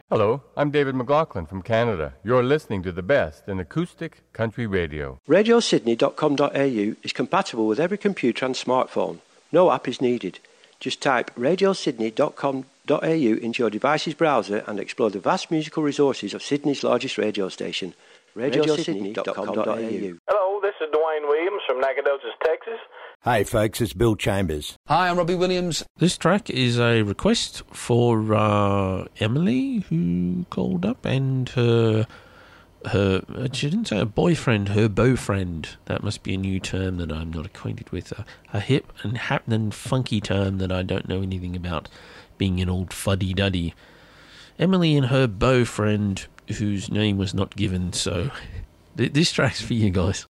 Hello, I'm David McLaughlin from Canada. You're listening to the best in acoustic country radio. RadioSydney.com.au is compatible with every computer and smartphone. No app is needed. Just type RadioSydney.com.au into your device's browser and explore the vast musical resources of Sydney's largest radio station. RadioSydney.com.au. Hello, this is Dwayne Williams from Nacogdoches, Texas. Hey folks, it's Bill Chambers. Hi, I'm Robbie Williams. This track is a request for Emily, who called up, and her she didn't say a boyfriend, her beaufriend. That must be a new term that I'm not acquainted with. A hip and happening funky term that I don't know anything about, being an old fuddy-duddy. Emily and her beaufriend, whose name was not given, so this track's for you guys.